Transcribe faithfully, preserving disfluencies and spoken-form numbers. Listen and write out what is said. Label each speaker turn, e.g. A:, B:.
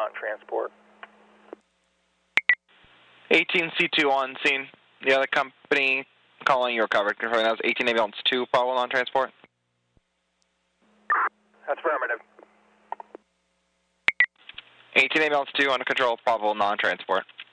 A: non-transport.
B: eighteen C two on scene. The other company calling, you're covered. Confirming that was eighteen Ambulance two, Bravo non-transport.
A: That's affirmative.
B: eighteen Ambulance two under control, Bravo non-transport.